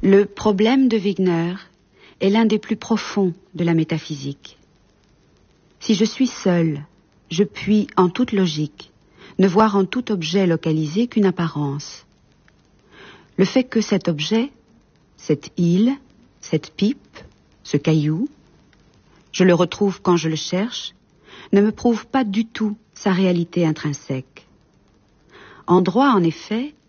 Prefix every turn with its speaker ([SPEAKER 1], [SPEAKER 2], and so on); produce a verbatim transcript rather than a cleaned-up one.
[SPEAKER 1] Le problème de Wigner est l'un des plus profonds de la métaphysique. Si je suis seul, je puis, en toute logique, ne voir en tout objet localisé qu'une apparence. Le fait que cet objet, cette île, cette pipe, ce caillou, je le retrouve quand je le cherche, ne me prouve pas du tout sa réalité intrinsèque. En droit, en effet,